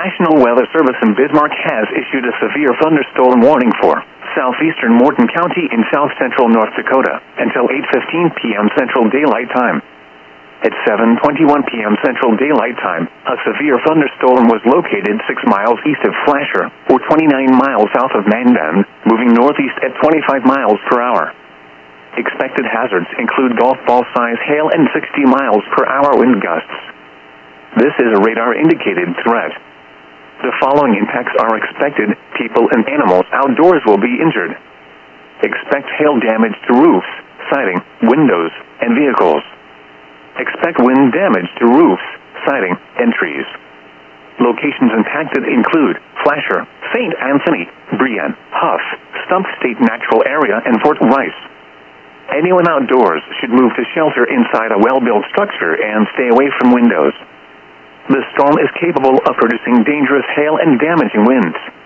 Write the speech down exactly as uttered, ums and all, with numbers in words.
National Weather Service in Bismarck has issued a severe thunderstorm warning for southeastern Morton County in south-central North Dakota until eight fifteen p.m. Central Daylight Time. At seven twenty-one p.m. Central Daylight Time, a severe thunderstorm was located six miles east of Flasher, or twenty-nine miles south of Mandan, moving northeast at twenty-five miles per hour. Expected hazards include golf ball-size hail and sixty miles per hour wind gusts. This is a radar-indicated threat. The following impacts are expected. People and animals outdoors will be injured. Expect hail damage to roofs, siding, windows, and vehicles. Expect wind damage to roofs, siding, and trees. Locations impacted include Flasher, Saint Anthony, Brienne, Huff, Stump State Natural Area, and Fort Rice. Anyone outdoors should move to shelter inside a well-built structure and stay away from windows. The storm is capable of producing dangerous hail and damaging winds.